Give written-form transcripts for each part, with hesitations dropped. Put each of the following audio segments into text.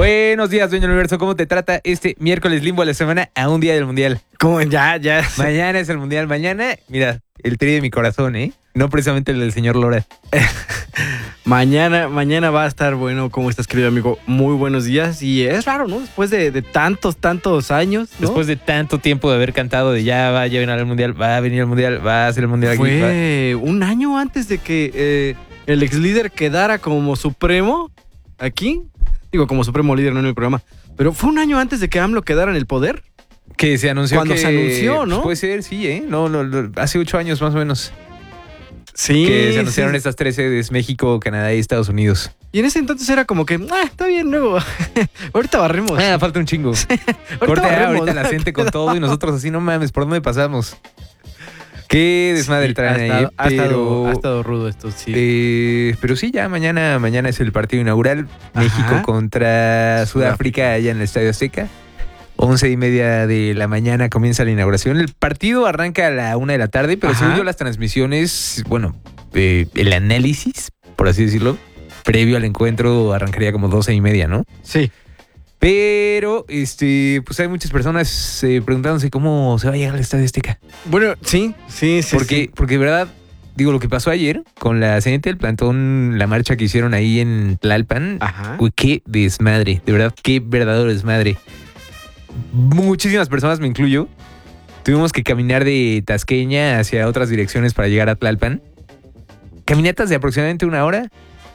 Buenos días, dueño del universo. ¿Cómo te trata este miércoles limbo de la semana a un día del mundial? ¿Cómo? Ya. Mañana es el mundial. Mañana, mira, el tri de mi corazón, ¿eh? No precisamente el del señor Lora. Mañana va a estar bueno. ¿Cómo estás, querido amigo? Muy buenos días. Y es raro, ¿no? Después de tantos años, ¿no? Después de tanto tiempo de haber cantado de ya va a llegar al mundial, va a venir el mundial, va a ser el mundial aquí. Fue un año antes de que el ex líder quedara como supremo aquí. Digo, como supremo líder, no en el programa. Pero fue un año antes de que AMLO quedara en el poder. Que se anunció. Cuando se anunció, ¿no? Puede ser, sí, ¿eh? No, hace 8 años más o menos. Sí. Que se anunciaron estas 3 sedes, México, Canadá y Estados Unidos. Y en ese entonces era como que, está bien, luego. Ahorita barremos. Falta un chingo. Corte ahorita la gente con todo y nosotros así, no mames, ¿por dónde pasamos? Qué desmadre traen ahí. Ha estado rudo esto, sí. Pero sí, ya mañana es el partido inaugural. México contra Sudáfrica allá en el Estadio Azteca. 11:30 de la mañana comienza la inauguración. El partido arranca a la 1 de la tarde, pero según yo las transmisiones, bueno, el análisis, por así decirlo, previo al encuentro arrancaría como 12:30, ¿no? Sí. Pero, pues hay muchas personas preguntándose cómo se va a llegar al Estadio Azteca. Bueno, sí. Porque de verdad, digo, lo que pasó ayer con la gente del plantón, la marcha que hicieron ahí en Tlalpan, uy, qué desmadre, de verdad, qué verdadero desmadre. Muchísimas personas, me incluyo, tuvimos que caminar de Tasqueña hacia otras direcciones para llegar a Tlalpan. Caminatas de aproximadamente 1 hora.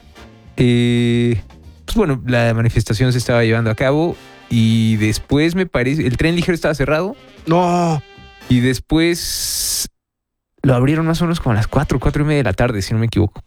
Pues bueno, la manifestación se estaba llevando a cabo y después me parece, el tren ligero estaba cerrado. No. Y después lo abrieron más o menos como a las 4:30 de la tarde, si no me equivoco.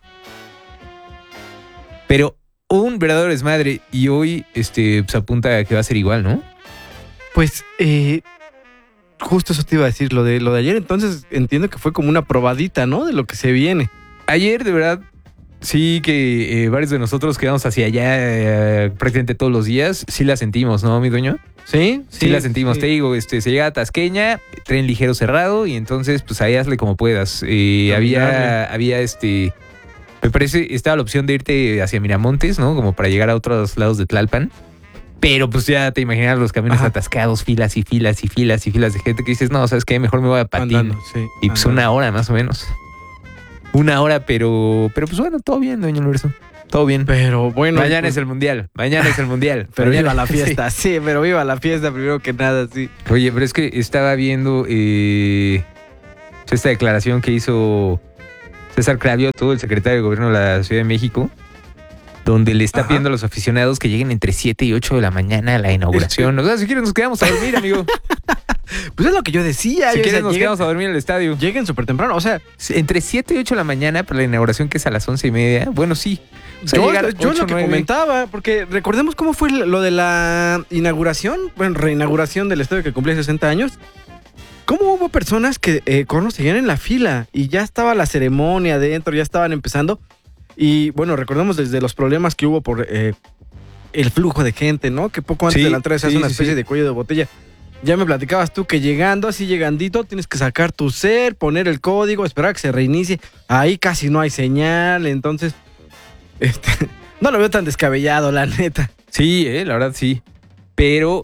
Pero un verdadero desmadre y hoy pues apunta a que va a ser igual, ¿no? Pues justo eso te iba a decir, lo de ayer. Entonces entiendo que fue como una probadita, ¿no? De lo que se viene. Ayer, de verdad, sí que varios de nosotros que vamos hacia allá prácticamente todos los días, sí la sentimos, ¿no, mi dueño? Sí la sentimos. Sí. Te digo, se llega a Tasqueña, tren ligero cerrado y entonces pues ahí hazle como puedas. Había me parece, estaba la opción de irte hacia Miramontes, ¿no? Como para llegar a otros lados de Tlalpan. Pero pues ya te imaginas los camiones atascados, filas y filas y filas y filas de gente que dices, no, ¿sabes qué? Mejor me voy a patín. Andando, sí, y pues andando. 1 hora más o menos. 1 hora, pero pues bueno, todo bien, dueño universo. Todo bien. Pero bueno. Mañana es el mundial. Pero viva la fiesta, sí, pero viva la fiesta primero que nada, sí. Oye, pero es que estaba viendo esta declaración que hizo César Cravioto, el secretario de Gobierno de la Ciudad de México, donde le está pidiendo a los aficionados que lleguen entre 7 y 8 de la mañana a la inauguración. O sea, si quieren nos quedamos a dormir, amigo. Pues es lo que yo decía. Si quieren nos quedamos a dormir en el estadio. Lleguen súper temprano, o sea. Entre 7 y 8 de la mañana para la inauguración, que es a las 11:30. Bueno, sí. O sea, yo lo que comentaba, porque recordemos cómo fue lo de la inauguración, bueno, reinauguración del estadio que cumplía 60 años. ¿Cómo hubo personas que seguían en la fila y ya estaba la ceremonia adentro, ya estaban empezando? Y bueno, recordemos desde los problemas que hubo por el flujo de gente, ¿no? Que poco antes de la entrada se hace una especie de cuello de botella. Ya me platicabas tú que llegandito, tienes que sacar tu ser, poner el código, esperar a que se reinicie. Ahí casi no hay señal, entonces no lo veo tan descabellado, la neta. Sí, la verdad sí. Pero,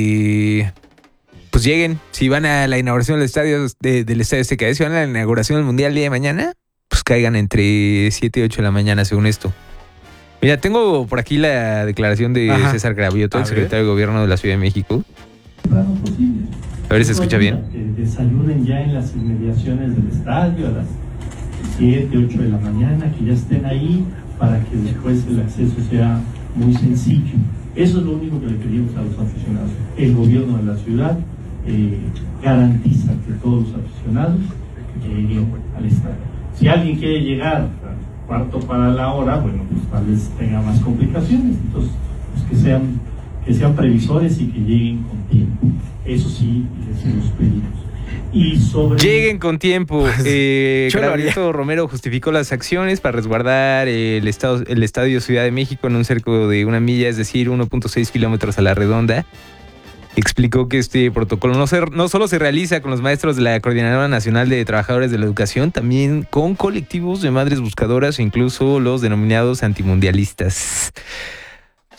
pues lleguen. Si van a la inauguración del estadio Azteca, si van a la inauguración del Mundial el día de mañana, pues caigan entre 7 y 8 de la mañana, según esto. Mira, tengo por aquí la declaración de César Cravioto, el secretario de Gobierno de la Ciudad de México. A ver si se escucha bien. Que desayunen ya en las inmediaciones del estadio a las 7, 8 de la mañana, que ya estén ahí para que después el acceso sea muy sencillo. Eso es lo único que le pedimos a los aficionados. El gobierno de la ciudad garantiza que todos los aficionados lleguen al estadio. Si alguien quiere llegar a 1:15, bueno, pues tal vez tenga más complicaciones. Entonces, pues que sean previsores y que lleguen con tiempo. Eso sí, les los pedimos. Lleguen con tiempo. Cravioto Romero justificó las acciones para resguardar el Estadio Ciudad de México en un cerco de 1 milla, es decir, 1.6 kilómetros a la redonda. Explicó que este protocolo no solo se realiza con los maestros de la Coordinadora Nacional de Trabajadores de la Educación, también con colectivos de madres buscadoras e incluso los denominados antimundialistas.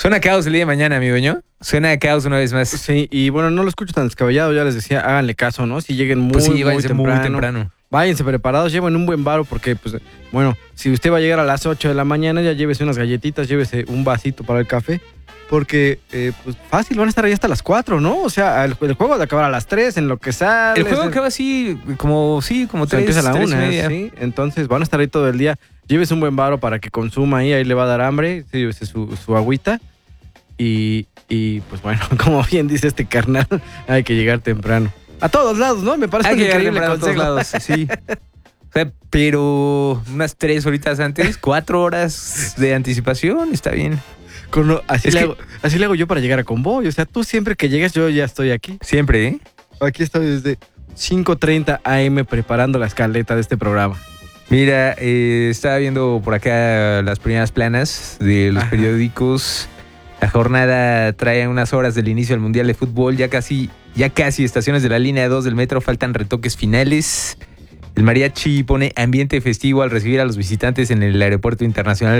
Suena a caos el día de mañana, mi dueño. Suena a caos una vez más. Sí, y bueno, no lo escucho tan descabellado. Ya les decía, háganle caso, ¿no? Si lleguen muy, pues sí, muy temprano. Váyanse preparados, lleven un buen varo porque, pues, bueno, si usted va a llegar a las 8 de la mañana, ya llévese unas galletitas, llévese un vasito para el café. Porque, pues, fácil, van a estar ahí hasta las 4, ¿no? O sea, el juego va a acabar a las 3, en lo que sale. El juego acaba así, como 3. Empieza a la 1, ¿sí? Entonces, van a estar ahí todo el día. Llévese un buen varo para que consuma ahí le va a dar hambre. Sí, llévese su agüita. Y, pues, bueno, como bien dice este carnal, hay que llegar temprano. A todos lados, ¿no? Me parece increíble a todos lados, sí. O sea, pero unas 3 horitas antes, 4 horas de anticipación, está bien. Así le hago yo para llegar a convoy. O sea, tú siempre que llegas, yo ya estoy aquí. Siempre, ¿eh? Aquí estoy desde 5:30 AM preparando la escaleta de este programa. Mira, estaba viendo por acá las primeras planas de los periódicos. La jornada trae unas horas del inicio del Mundial de Fútbol. Ya casi estaciones de la línea 2 del metro, faltan retoques finales. El mariachi pone ambiente festivo al recibir a los visitantes en el Aeropuerto Internacional